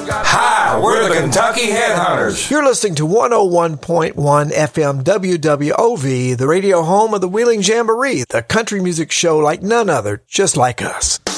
Hi, we're the Kentucky Headhunters. You're listening to 101.1 FM WWOV, the radio home of the Wheeling Jamboree, the country music show like none other, just like us.